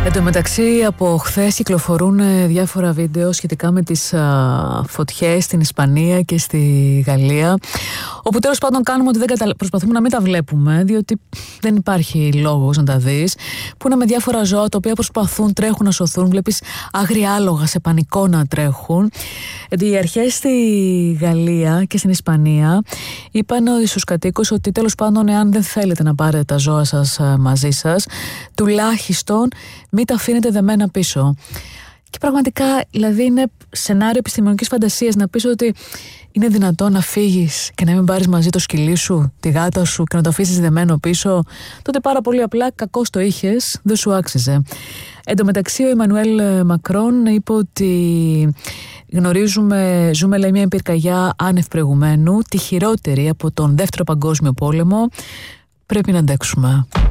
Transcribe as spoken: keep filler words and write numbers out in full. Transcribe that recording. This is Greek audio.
Εν τω μεταξύ, από χθες κυκλοφορούν διάφορα βίντεο σχετικά με τις α, φωτιές στην Ισπανία και στη Γαλλία, όπου τέλος πάντων κάνουμε ότι δεν κατα... προσπαθούμε να μην τα βλέπουμε, διότι δεν υπάρχει λόγος να τα δεις, που είναι με διάφορα ζώα τα οποία προσπαθούν, τρέχουν να σωθούν. Βλέπεις άγρια άλογα σε πανικό να τρέχουν. Οι αρχές στη Γαλλία και στην Ισπανία είπαν στους κατοίκους ότι τέλος πάντων, εάν δεν θέλετε να πάρετε τα ζώα σας μαζί σας, τουλάχιστον μην τα αφήνετε δεμένα πίσω. Και πραγματικά, δηλαδή, είναι σενάριο επιστημονικής φαντασίας να πεις ότι είναι δυνατόν να φύγεις και να μην πάρεις μαζί το σκυλί σου, τη γάτα σου και να το αφήσεις δεμένο πίσω. Τότε πάρα πολύ απλά κακώς το είχες, δεν σου άξιζε. Εν τω μεταξύ, ο Εμμανουέλ Μακρόν είπε ότι γνωρίζουμε, ζούμε, λέει, μια πυρκαγιά άνευ προηγουμένου, τη χειρότερη από τον Δεύτερο Παγκόσμιο Πόλεμο. Πρέπει να αντέξουμε.